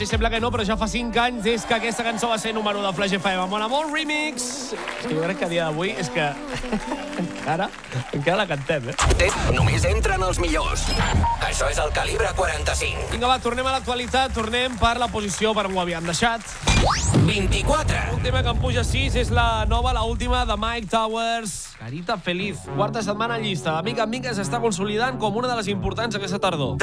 Potser sembla que no, però ja fa 5 anys des que aquesta cançó va ser número de Flash FM. Mon Amor Remix. És que jo crec que a dia d'avui és que encara la cantem, Només entren els millors. Això és el Calibre 45. Vinga, va, tornem a l'actualitat. Tornem per la posició per on ho havíem deixat. 24. Un tema que en puja 6 és la nova, la última de Mike Towers. Carita Feliz. Quarta setmana en llista. Amiga, s'està consolidant com una de les importants aquesta tardor.